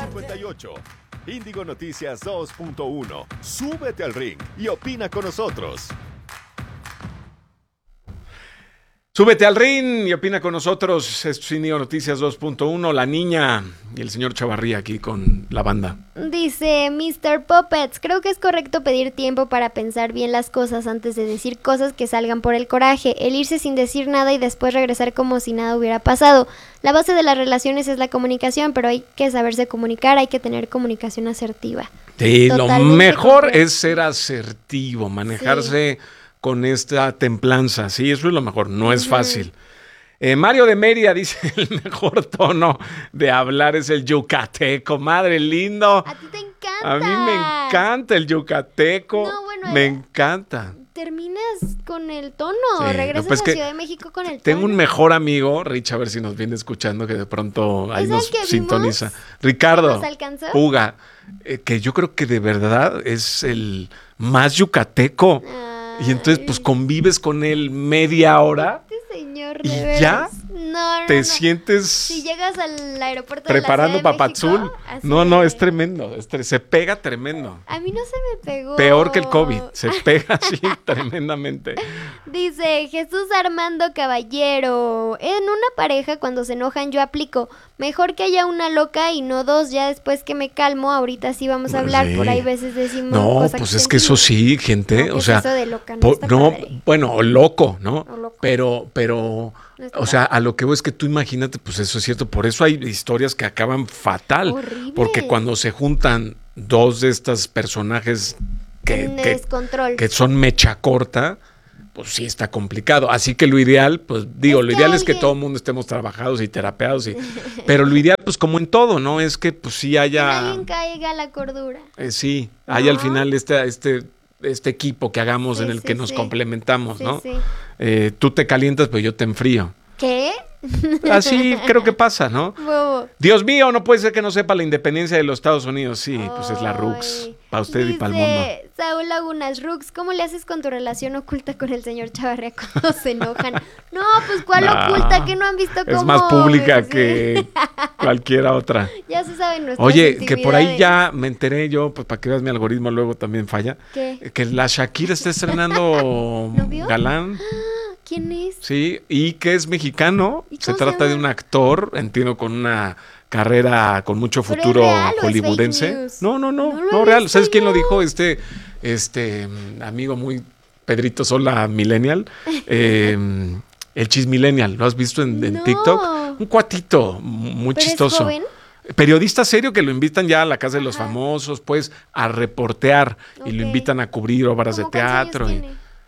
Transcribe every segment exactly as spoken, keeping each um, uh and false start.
cincuenta y ocho. Índigo Noticias dos punto uno. Súbete al ring y opina con nosotros. Súbete al ring y opina con nosotros. Esto es Índigo Noticias dos punto uno. La niña y el señor Chavarría aquí con la banda. Dice mister Puppets, creo que es correcto pedir tiempo para pensar bien las cosas antes de decir cosas que salgan por el coraje. El irse sin decir nada y después regresar como si nada hubiera pasado. La base de las relaciones es la comunicación, pero hay que saberse comunicar, hay que tener comunicación asertiva. Sí, Totalmente lo mejor correcto. es ser asertivo, manejarse sí. con esta templanza. Sí, eso es lo mejor, no es uh-huh. fácil. Eh, Mario de Mérida dice, el mejor tono de hablar es el yucateco. Madre lindo. A ti te encanta. A mí me encanta el yucateco. No, bueno, me eh, encanta. Terminas con el tono, sí, regresas no, pues a que Ciudad de México con el tengo tono. un mejor amigo, Rich, a ver si nos viene escuchando, que de pronto ahí nos que sintoniza. vimos? Ricardo ¿Nos alcanzó? Puga, eh, que yo creo que de verdad es el más yucateco. Ay. Y entonces pues convives con él media hora. Este señor, y de ya no, no, te no. sientes si llegas al aeropuerto preparando de la Ciudad de papazul. México, No, no, de... es tremendo, es tre- se pega tremendo. A mí no se me pegó. Peor que el COVID, se pega así tremendamente. Dice Jesús Armando Caballero, en una pareja cuando se enojan yo aplico, mejor que haya una loca y no dos, ya después que me calmo, ahorita sí vamos a hablar, sí. Por ahí veces decimos no, cosas pues que es que eso sí, gente, no, o sea, eso de loca, no, po- está no padre. bueno, loco, ¿no? O loco. Pero, pero, no o sea, a lo que voy es que tú imagínate, pues eso es cierto, por eso hay historias que acaban fatal, horrible. Porque cuando se juntan dos de estos personajes que, que, que son mecha corta, pues sí está complicado. Así que lo ideal, pues digo, es lo ideal alguien... es que todo el mundo estemos trabajados y terapeados, y, pero lo ideal, pues como en todo, ¿no? Es que pues sí haya... Que alguien caiga a la cordura. Eh, sí, ¿no? Hay al final este, este, este equipo que hagamos sí, en el sí, que nos sí. complementamos, sí, ¿no? Sí. Eh, tú te calientas, pues yo te enfrío. ¿Qué? Así creo que pasa, ¿no? Bobo. Dios mío, no puede ser que no sepa la independencia de los Estados Unidos. Sí, Ay, pues es la R U C S, para usted y para el mundo. Saúl Lagunas, R U C S, ¿cómo le haces con tu relación oculta con el señor Chavarría cuando se enojan? No, pues ¿cuál no, oculta? ¿Que no han visto cómo? Es más pública sí. que cualquiera otra. Ya se saben nuestras Oye, que por ahí ya me enteré yo, pues para que veas mi algoritmo luego también falla. ¿Qué? Que la Shakira está estrenando ¿Novio? galán. ¿Quién es? Sí, y que es mexicano. Se trata se de un actor, entiendo, con una carrera con mucho futuro hollywoodense. No, no, no, no, no real. ¿Sabes yo? quién lo dijo? Este, este amigo muy Pedrito Sola Millennial. eh, el Chismillennial. ¿Lo has visto en, en no. TikTok? Un cuatito muy ¿Pero chistoso. es joven? Periodista serio que lo invitan ya a la casa de los Ajá. famosos, pues, a reportear. Okay. Y lo invitan a cubrir obras de teatro. Y,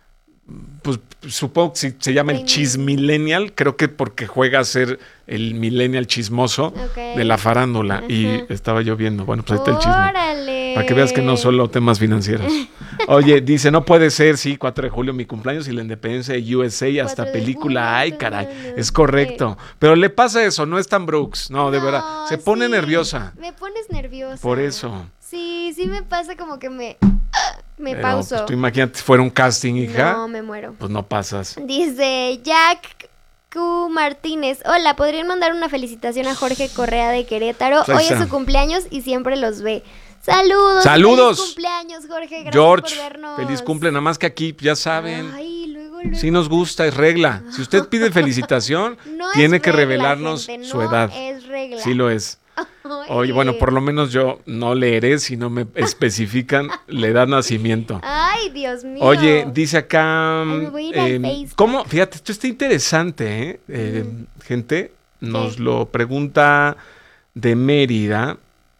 pues supongo que si se llama el Chismillennial, creo que porque juega a ser el millennial chismoso okay. de la farándula. Ajá. Y estaba yo viendo, bueno, pues ahí está el chisme. ¡Órale! Para que veas que no solo temas financieros. Oye, dice, no puede ser, sí, cuatro de julio mi cumpleaños y la independencia de U S A, hasta película, ay caray, es correcto. Pero le pasa eso, no es tan Brooks, no, de no, verdad, se pone sí, nerviosa. Me pones nerviosa. Por eso. Sí, sí me pasa como que me... Me Pero, pauso. Pues, tú imagínate, si fuera un casting, hija. No, me muero. Pues no pasas. Dice Jack Q Martínez. Hola, ¿podrían mandar una felicitación a Jorge Correa de Querétaro? Hoy es su cumpleaños y siempre los ve. Saludos. Saludos. Feliz cumpleaños, Jorge. Gracias George, por vernos. Feliz cumple, nada más que aquí, ya saben. Ay, luego, luego. Sí nos gusta, es regla. Si usted pide felicitación, no tiene es que regla, revelarnos gente, su no edad. Es regla. Sí lo es. Oye, bueno, por lo menos yo no leeré si no me especifican la edad nacimiento. Ay, Dios mío. Oye, dice acá, Ay, me voy a ir eh, al Facebook. ¿cómo? Fíjate, esto está interesante, ¿eh? eh mm. Gente, nos ¿Qué? Lo pregunta de Mérida.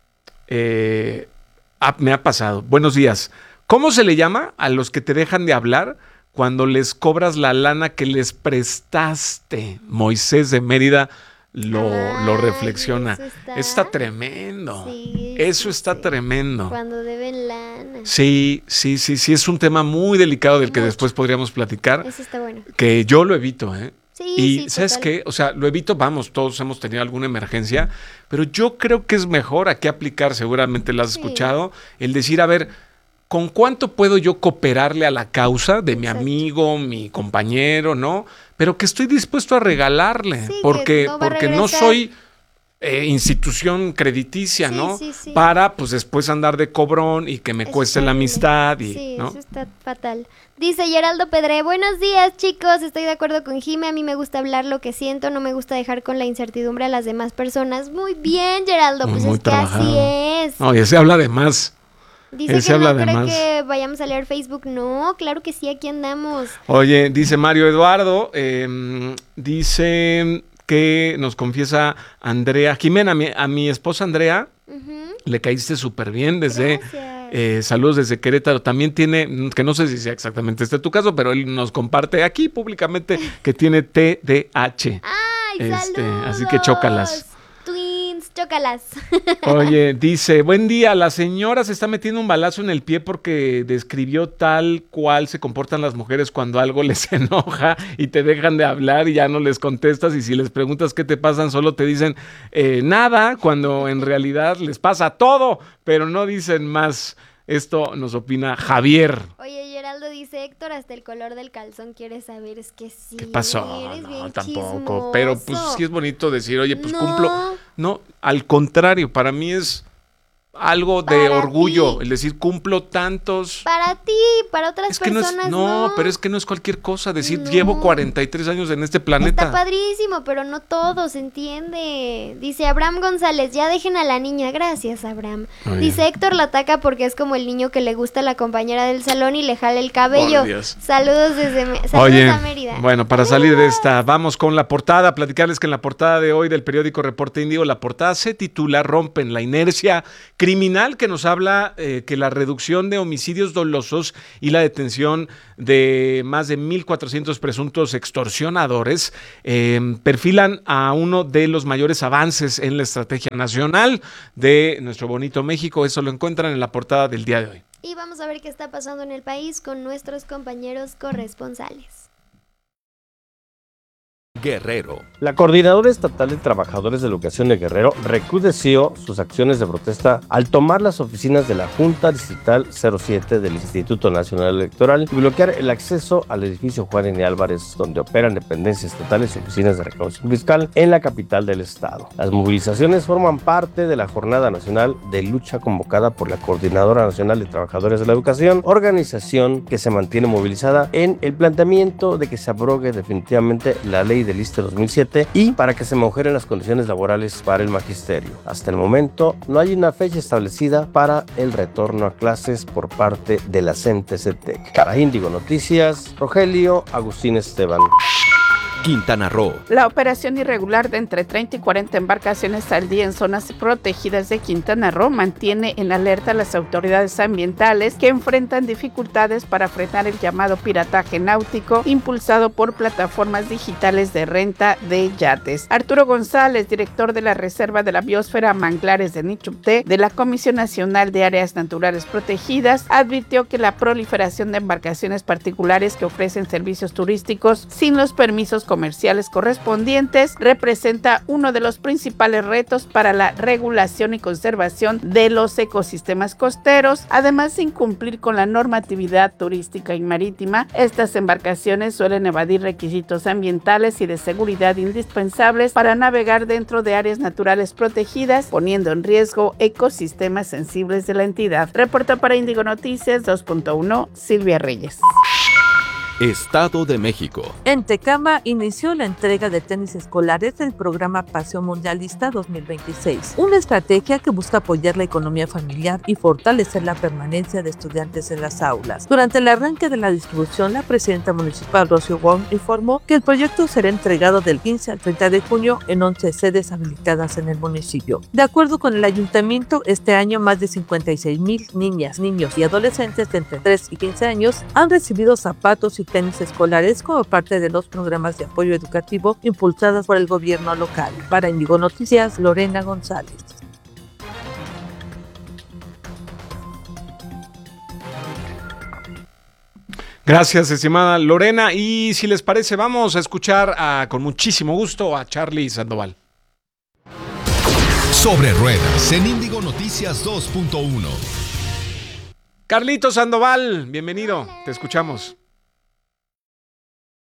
Eh, ah, me ha pasado. Buenos días. ¿Cómo se le llama a los que te dejan de hablar cuando les cobras la lana que les prestaste? Moisés de Mérida lo, ah, lo reflexiona. Eso está, eso está tremendo. Sí, eso sí, está sí. tremendo. Cuando deben lana. Sí, sí, sí, sí. Es un tema muy delicado del que Mucho. después podríamos platicar. Eso está bueno. Que yo lo evito, ¿eh? Sí, y sí, ¿sabes total. qué? O sea, lo evito, vamos, todos hemos tenido alguna emergencia, pero yo creo que es mejor aquí aplicar, seguramente lo has sí. escuchado, el decir, a ver, ¿con cuánto puedo yo cooperarle a la causa de Exacto. mi amigo, mi compañero, ¿no? Pero que estoy dispuesto a regalarle, sí, porque, no, porque no soy eh, institución crediticia, Sí, ¿no? sí, sí. Para, pues, después andar de cobrón y que me Es cueste la horrible. amistad y, Sí, ¿no? eso está fatal. Dice Geraldo Pedre, buenos días chicos, estoy de acuerdo con Jime, a mí me gusta hablar lo que siento, no me gusta dejar con la incertidumbre a las demás personas. Muy bien, Geraldo, pues Muy es que así trabajado. es. No, ya se habla de más. Dice él que se habla no de cree más. que vayamos a leer Facebook. No, claro que sí, aquí andamos. Oye, dice Mario Eduardo, eh, dice que nos confiesa Andrea, Jimena, a mi, a mi esposa Andrea, Ujú, le caíste súper bien desde, Gracias. eh, saludos desde Querétaro. También tiene, que no sé si sea exactamente este tu caso, pero él nos comparte aquí públicamente que tiene T D A H. ¡Ay, este, saludos! así que chócalas. Twins, chócalas. Oye, dice, buen día, la señora se está metiendo un balazo en el pie porque describió tal cual se comportan las mujeres cuando algo les enoja y te dejan de hablar y ya no les contestas y si les preguntas qué te pasan solo te dicen eh, nada, cuando en realidad les pasa todo, pero no dicen más. Esto nos opina Javier. Oye, Geraldo dice, Héctor, hasta el color del calzón quieres saber. Es que sí. ¿Qué pasó? Eres No, bien tampoco. chismoso. Pero pues sí es bonito decir, oye, pues No. cumplo. No, al contrario, para mí es algo de Para orgullo, ti. el decir cumplo tantos. Para ti, para otras Es que no es, personas no, no. pero es que no es cualquier cosa. Decir, No. llevo cuarenta y tres años en este planeta. Está padrísimo, pero no todo, se entiende. Dice Abraham González, ya dejen a la niña. Gracias, Abraham. Muy Dice bien. Héctor la ataca porque es como el niño que le gusta a la compañera del salón y le jala el cabello. Por Dios. Saludos desde Me- saludos Oye, a Mérida. bueno, para salir de esta, vamos con la portada. Platicarles que en la portada de hoy del periódico Reporte Índigo, la portada se titula Rompen la inercia criminal, que nos habla eh, que la reducción de homicidios dolosos y la detención de más de mil cuatrocientos presuntos extorsionadores eh, perfilan a uno de los mayores avances en la estrategia nacional de nuestro bonito México. Eso lo encuentran en la portada del día de hoy. Y vamos a ver qué está pasando en el país con nuestros compañeros corresponsales. Guerrero. La Coordinadora Estatal de Trabajadores de Educación de Guerrero recrudeció sus acciones de protesta al tomar las oficinas de la Junta Distrital cero siete del Instituto Nacional Electoral y bloquear el acceso al edificio Juan N. Álvarez, donde operan dependencias estatales y oficinas de recaudación fiscal en la capital del estado. Las movilizaciones forman parte de la Jornada Nacional de Lucha convocada por la Coordinadora Nacional de Trabajadores de la Educación, organización que se mantiene movilizada en el planteamiento de que se abrogue definitivamente la ley del I S S S T E dos mil siete y para que se mejoren las condiciones laborales para el magisterio. Hasta el momento no hay una fecha establecida para el retorno a clases por parte de la CENTE-CETEC. Para Índigo Noticias, Rogelio Agustín Esteban. Quintana Roo. La operación irregular de entre treinta y cuarenta embarcaciones al día en zonas protegidas de Quintana Roo mantiene en alerta a las autoridades ambientales que enfrentan dificultades para frenar el llamado pirataje náutico impulsado por plataformas digitales de renta de yates. Arturo González, director de la Reserva de la Biosfera Manglares de Nichupté de la Comisión Nacional de Áreas Naturales Protegidas, advirtió que la proliferación de embarcaciones particulares que ofrecen servicios turísticos sin los permisos comerciales correspondientes representa uno de los principales retos para la regulación y conservación de los ecosistemas costeros. Además de incumplir con la normatividad turística y marítima, estas embarcaciones suelen evadir requisitos ambientales y de seguridad indispensables para navegar dentro de áreas naturales protegidas, poniendo en riesgo ecosistemas sensibles de la entidad. Reporta para Índigo Noticias dos punto uno, Silvia Reyes. Estado de México. En Tecama inició la entrega de tenis escolares del programa Paseo Mundialista dos mil veintiséis, una estrategia que busca apoyar la economía familiar y fortalecer la permanencia de estudiantes en las aulas. Durante el arranque de la distribución, la presidenta municipal Rocío Wong informó que el proyecto será entregado del quince al treinta de junio en once sedes habilitadas en el municipio. De acuerdo con el ayuntamiento, este año más de cincuenta y seis mil niñas, niños y adolescentes de entre tres y quince años han recibido zapatos y tenis escolares como parte de los programas de apoyo educativo impulsados por el gobierno local. Para Índigo Noticias, Lorena González. Gracias, estimada Lorena. Y si les parece, vamos a escuchar a, con muchísimo gusto a Charlie Sandoval. Sobre Ruedas en Índigo Noticias dos punto uno. Carlito Sandoval, bienvenido, te escuchamos.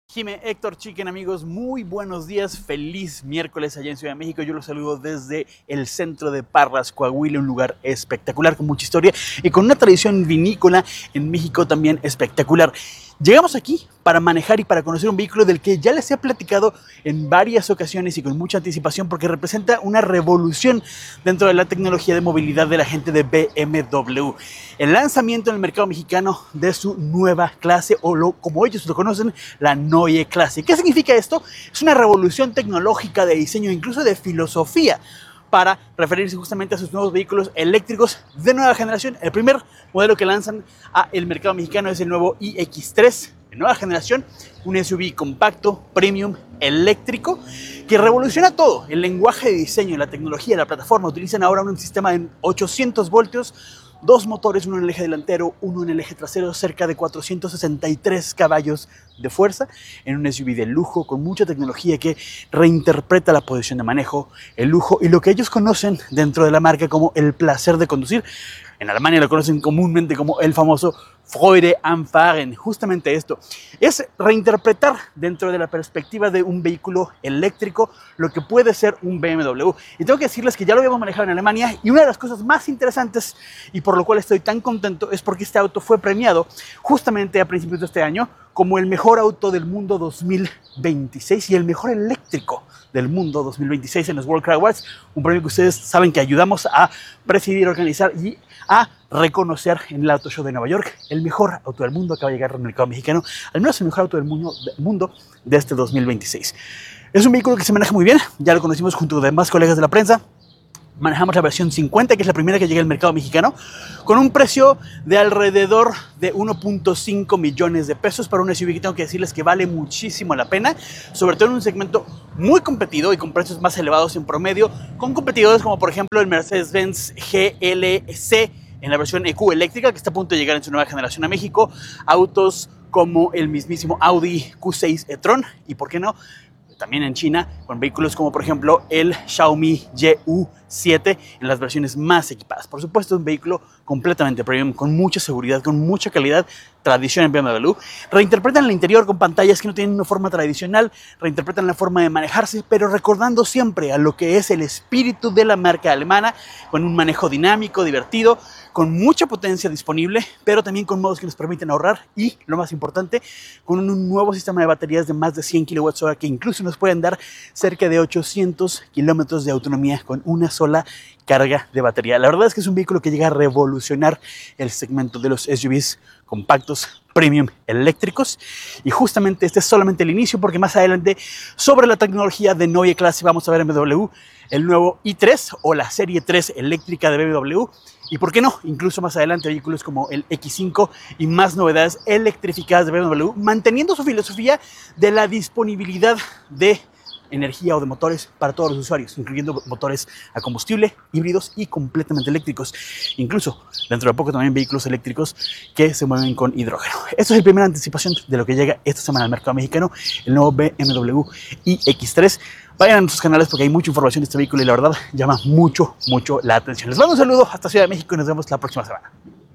Jime, Héctor, Chicken, amigos, muy buenos días, feliz miércoles allá en Ciudad de México. Yo los saludo desde el centro de Parras, Coahuila, un lugar espectacular con mucha historia y con una tradición vinícola en México también espectacular. Llegamos aquí para manejar y para conocer un vehículo del que ya les he platicado en varias ocasiones y con mucha anticipación porque representa una revolución dentro de la tecnología de movilidad de la gente de B M W. El lanzamiento en el mercado mexicano de su nueva clase, o lo, como ellos lo conocen, la Neue Klasse. ¿Qué significa esto? Es una revolución tecnológica de diseño, incluso de filosofía, para referirse justamente a sus nuevos vehículos eléctricos de nueva generación. El primer modelo que lanzan al mercado mexicano es el nuevo i equis tres de nueva generación, un S U V compacto, premium, eléctrico, que revoluciona todo. El lenguaje de diseño, la tecnología, la plataforma. Utilizan ahora un sistema de ochocientos voltios, dos motores, uno en el eje delantero, uno en el eje trasero, cerca de cuatrocientos sesenta y tres caballos de fuerza, en un S U V de lujo con mucha tecnología que reinterpreta la posición de manejo, el lujo y lo que ellos conocen dentro de la marca como el placer de conducir. En Alemania lo conocen comúnmente como el famoso Freude am Fahren. Justamente esto es reinterpretar dentro de la perspectiva de un vehículo eléctrico lo que puede ser un B M W. Y tengo que decirles que ya lo habíamos manejado en Alemania y una de las cosas más interesantes y por lo cual estoy tan contento es porque este auto fue premiado justamente a principios de este año como el mejor auto del mundo dos mil veintiséis y el mejor eléctrico del mundo dos mil veintiséis en los World Car Awards, un premio que ustedes saben que ayudamos a presidir, organizar y a reconocer en el Auto Show de Nueva York. El mejor auto del mundo acaba de llegar al mercado mexicano, al menos el mejor auto del mundo, del mundo de este dos mil veintiséis. Es un vehículo que se maneja muy bien, ya lo conocimos junto con demás colegas de la prensa. Manejamos la versión cincuenta, que es la primera que llega al mercado mexicano, con un precio de alrededor de uno punto cinco millones de pesos para un S U V que tengo que decirles que vale muchísimo la pena, sobre todo en un segmento muy competido y con precios más elevados en promedio, con competidores como por ejemplo el Mercedes-Benz G L C en la versión E Q eléctrica, que está a punto de llegar en su nueva generación a México, autos como el mismísimo Audi Q seis e-tron y, ¿por qué no?, también en China, con vehículos como por ejemplo el Xiaomi Y U siete en las versiones más equipadas. Por supuesto, un vehículo completamente premium, con mucha seguridad, con mucha calidad, tradición en B M W. Reinterpretan el interior con pantallas que no tienen una forma tradicional, reinterpretan la forma de manejarse, pero recordando siempre a lo que es el espíritu de la marca alemana, con un manejo dinámico, divertido, con mucha potencia disponible, pero también con modos que nos permiten ahorrar y, lo más importante, con un nuevo sistema de baterías de más de cien kilowatts hora que incluso nos pueden dar cerca de ochocientos kilómetros de autonomía con una sola carga de batería. La verdad es que es un vehículo que llega a revolucionar el segmento de los S U Vs compactos premium eléctricos y justamente este es solamente el inicio porque más adelante sobre la tecnología de Neue Klasse vamos a ver en B M W el nuevo i tres o la serie tres eléctrica de B M W y por qué no, incluso más adelante vehículos como el equis cinco y más novedades electrificadas de B M W manteniendo su filosofía de la disponibilidad de energía o de motores para todos los usuarios, incluyendo motores a combustible, híbridos y completamente eléctricos. Incluso, dentro de poco también vehículos eléctricos que se mueven con hidrógeno. Esto es la primera anticipación de lo que llega esta semana al mercado mexicano, el nuevo B M W i equis tres. Vayan a nuestros canales porque hay mucha información de este vehículo y la verdad llama mucho, mucho la atención. Les mando un saludo hasta Ciudad de México y nos vemos la próxima semana.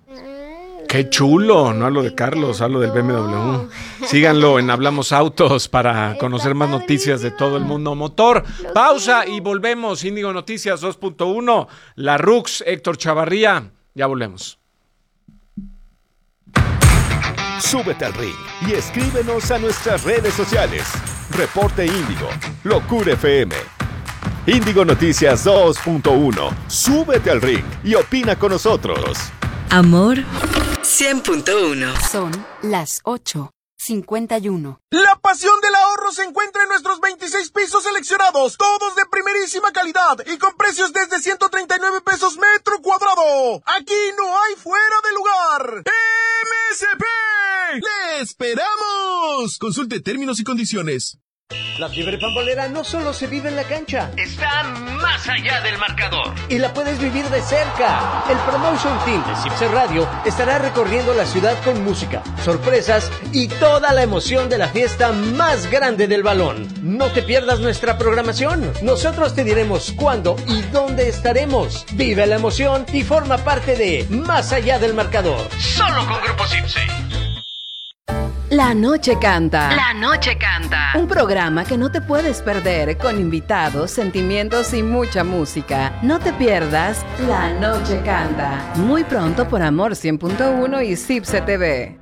Qué chulo, no hablo de Carlos, hablo del B M W. Síganlo en Hablamos Autos para conocer más noticias de todo el mundo motor. Pausa y volvemos. Índigo Noticias dos punto uno, la R U X, Héctor Chavarría. Ya volvemos. Súbete al ring y escríbenos a nuestras redes sociales. Reporte Índigo, Locura F M. Índigo Noticias dos punto uno. Súbete al ring y opina con nosotros. Amor cien punto uno. Son las ocho cincuenta y uno. La pasión del ahorro se encuentra en nuestros veintiséis pisos seleccionados, todos de primerísima calidad y con precios desde ciento treinta y nueve pesos metro cuadrado. Aquí no hay fuera de lugar. M S P. ¡Le esperamos! Consulte términos y condiciones. La fiebre pambolera no solo se vive en la cancha, está más allá del marcador. Y la puedes vivir de cerca. El Promotion Team de Cipse Radio estará recorriendo la ciudad con música, sorpresas y toda la emoción de la fiesta más grande del balón. No te pierdas nuestra programación. Nosotros te diremos cuándo y dónde estaremos. Vive la emoción y forma parte de Más allá del marcador. Solo con Grupo Cipse. La Noche Canta. La Noche Canta. Un programa que no te puedes perder, con invitados, sentimientos y mucha música. No te pierdas La Noche Canta. Muy pronto por Amor cien punto uno y Cipse T V.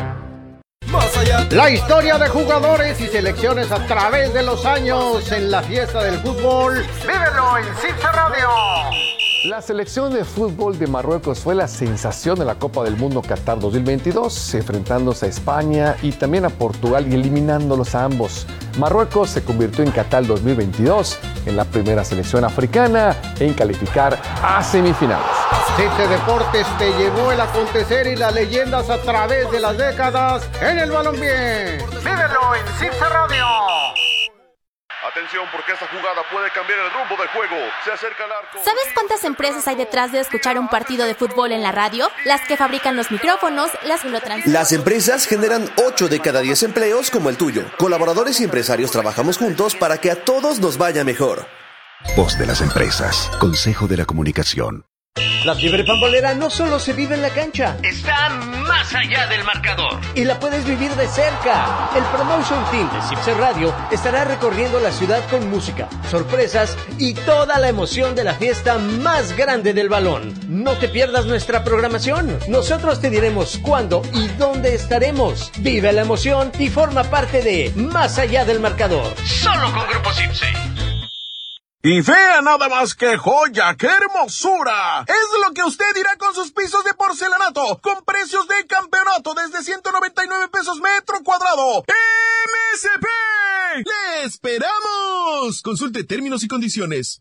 La historia de jugadores y selecciones a través de los años en la fiesta del fútbol. Vívelo en Cipse Radio. La selección de fútbol de Marruecos fue la sensación de la Copa del Mundo Qatar dos mil veintidós, enfrentándose a España y también a Portugal y eliminándolos a ambos. Marruecos se convirtió en Qatar dos mil veintidós en la primera selección africana en calificar a semifinales. Cipse Deportes te llevó el acontecer y las leyendas a través de las décadas en el balompié. Vívelo en Cipse Radio. Atención, porque esta jugada puede cambiar el rumbo del juego. Se acerca al arco. ¿Sabes cuántas empresas hay detrás de escuchar un partido de fútbol en la radio? Las que fabrican los micrófonos, las que lo transmiten. Las empresas generan ocho de cada diez empleos como el tuyo. Colaboradores y empresarios trabajamos juntos para que a todos nos vaya mejor. Voz de las empresas. Consejo de la Comunicación. La fiebre pambolera no solo se vive en la cancha, está más allá del marcador. Y la puedes vivir de cerca. El Promotion Team de Cipse Radio estará recorriendo la ciudad con música, sorpresas y toda la emoción de la fiesta más grande del balón. No te pierdas nuestra programación. Nosotros te diremos cuándo y dónde estaremos. Vive la emoción y forma parte de Más allá del marcador. Solo con Grupo Cipse. Y vea nada más que joya, qué hermosura. Es lo que usted dirá con sus pisos de porcelanato, con precios de campeonato desde ciento noventa y nueve pesos metro cuadrado. ¡M S P! ¡Le esperamos! Consulte términos y condiciones.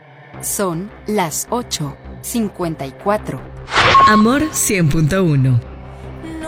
Son las ocho cincuenta y cuatro. Amor cien punto uno.